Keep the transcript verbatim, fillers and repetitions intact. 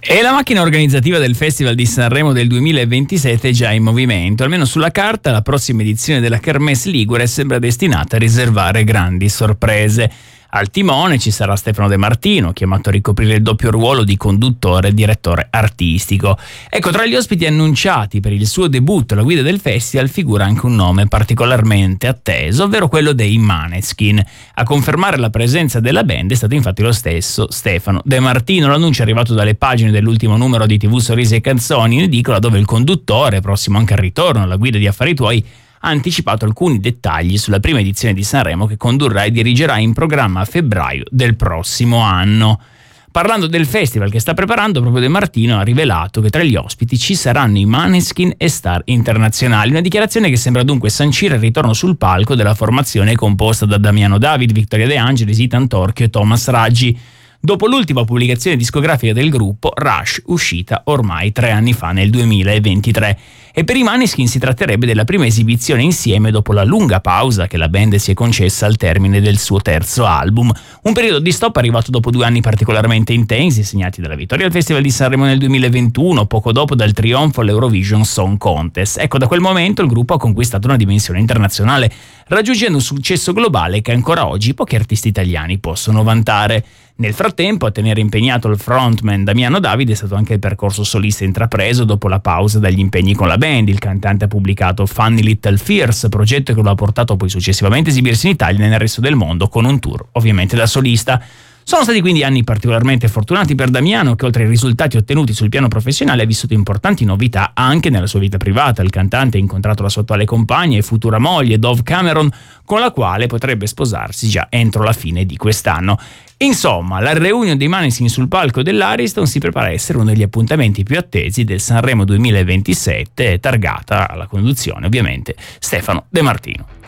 E la macchina organizzativa del Festival di Sanremo del duemilaventisette è già in movimento. Almeno sulla carta, la prossima edizione della Kermesse Ligure sembra destinata a riservare grandi sorprese. Al timone ci sarà Stefano De Martino, chiamato a ricoprire il doppio ruolo di conduttore e direttore artistico. Ecco, tra gli ospiti annunciati per il suo debutto alla guida del festival figura anche un nome particolarmente atteso, ovvero quello dei Måneskin. A confermare la presenza della band è stato infatti lo stesso Stefano De Martino. L'annuncio è arrivato dalle pagine dell'ultimo numero di tivù Sorrisi e Canzoni in edicola, dove il conduttore, prossimo anche al ritorno alla guida di Affari Tuoi, ha anticipato alcuni dettagli sulla prima edizione di Sanremo che condurrà e dirigerà in programma a febbraio del prossimo anno. Parlando del festival che sta preparando, proprio De Martino ha rivelato che tra gli ospiti ci saranno i Måneskin e star internazionali, una dichiarazione che sembra dunque sancire il ritorno sul palco della formazione composta da Damiano David, Victoria De Angelis, Ethan Torchio e Thomas Raggi. Dopo l'ultima pubblicazione discografica del gruppo, Rush, uscita ormai tre anni fa nel duemilaventitré. E per i Måneskin si tratterebbe della prima esibizione insieme dopo la lunga pausa che la band si è concessa al termine del suo terzo album. Un periodo di stop arrivato dopo due anni particolarmente intensi, segnati dalla vittoria al Festival di Sanremo nel duemilaventuno, poco dopo dal trionfo all'Eurovision Song Contest. Ecco, da quel momento il gruppo ha conquistato una dimensione internazionale, raggiungendo un successo globale che ancora oggi pochi artisti italiani possono vantare. Nel frattempo, a tenere impegnato il frontman Damiano David è stato anche il percorso solista intrapreso dopo la pausa dagli impegni con la band. Il cantante ha pubblicato Funny Little Fears, progetto che lo ha portato poi successivamente a esibirsi in Italia e nel resto del mondo con un tour, ovviamente da solista. Sono stati quindi anni particolarmente fortunati per Damiano, che oltre ai risultati ottenuti sul piano professionale ha vissuto importanti novità anche nella sua vita privata. Il cantante ha incontrato la sua attuale compagna e futura moglie, Dove Cameron, con la quale potrebbe sposarsi già entro la fine di quest'anno. Insomma, la reunion dei Måneskin sul palco dell'Ariston si prepara a essere uno degli appuntamenti più attesi del Sanremo duemilaventisette, targata alla conduzione ovviamente Stefano De Martino.